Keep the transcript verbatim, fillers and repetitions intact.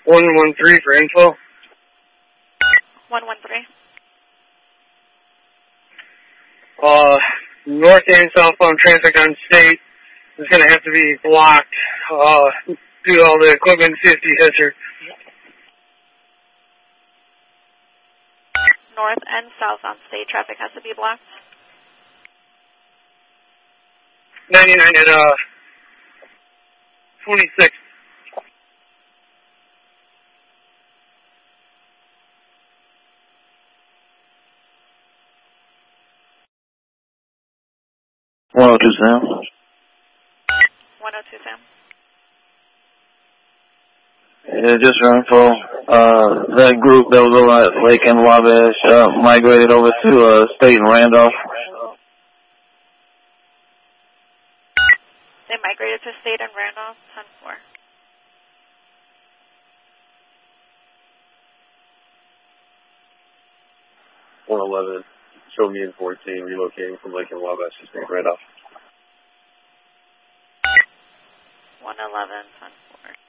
one one three for info. one one three. Uh, north and southbound traffic on State is going to have to be blocked uh, due to all the equipment safety hazard. North and south on State traffic has to be blocked. ninety-nine at uh, twenty-six. one oh two, Sam. one oh two, Sam. Yeah, just for info, uh, that group that was over at Lake and Wabash uh, migrated over to uh, State and Randolph. They migrated to State and Randolph, ten four. one eleven, show me in fourteen, relocating from Lake and Wabash to State and Randolph. one eleven, ten four.